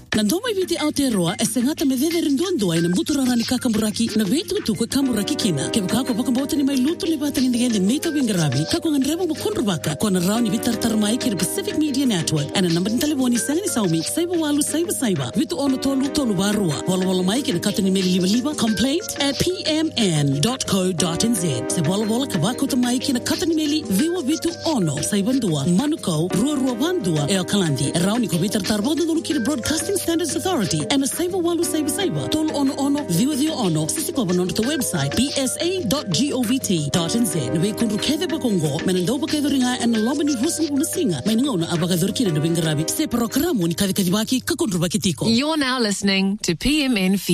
Na ndoma viti Aotearoa e sengata me veve rinduandua ina mbutura rani kakamburaki na veitu tuku e kamburaki kina. Ke wakako pakambota ni mai luto le bata ngende nita wingarabi kako ngandrebo mukundru baka kona rauni vitar mai ki Pacific Media Network ana namba ntaleboni sangani saumi saiba walu saiba vitu ono tolu barua wala mai ki katani meli liba complaint@pmn.co.nz se wala kabako tamai ki katani meli viwa vitu ono saibandua manuko rua bandua e akalandi rauni ko vitar tarbodo dulu ki Broadcasting Standards Authority and saiba walu saiba tolu ono viwa ono sisi ko banon to website bsa.govt.nz we kundu keve bakongo menendo bakeve ringa and lobani rusin unasinga meningona abakadorkire na bingarabi se programo ni kadibaki kakundru bakitiko. You're now listening to PMN